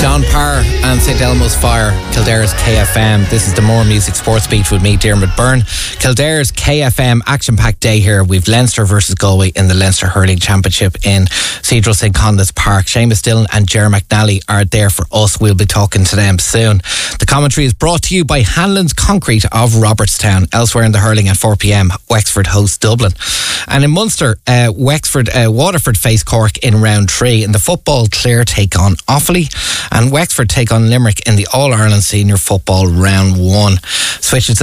John Parr and St Elmo's Fire, Kildare's KFM. This is the More Music Sports Beat with me, Dermot Byrne. Kildare's KFM action-packed day here. We've Leinster versus Galway in the Leinster Hurling Championship in Cedral St Conleth's Park. Seamus Dillon and Ger McNally are there for us. We'll be talking to them soon. The commentary is brought to you by Hanlon's Concrete of Robertstown. Elsewhere in the hurling at 4pm, Wexford hosts Dublin. And in Munster, Waterford face Cork in round 3. In the football, Clare take on Offaly and Wexford take on Limerick in the All-Ireland Senior Football round 1. Switches to